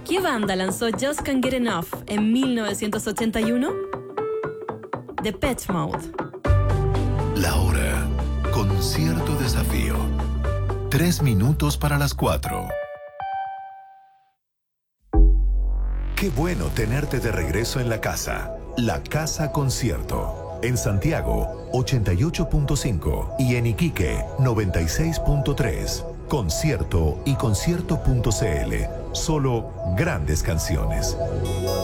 ¿Qué banda lanzó Just Can't Get Enough en 1981? Depeche Mode. La hora, con cierto desafío. 3 minutos para las 4. Qué bueno tenerte de regreso en la casa. La Casa Concierto. En Santiago, 88.5 y en Iquique, 96.3. Concierto y concierto.cl. Solo grandes canciones.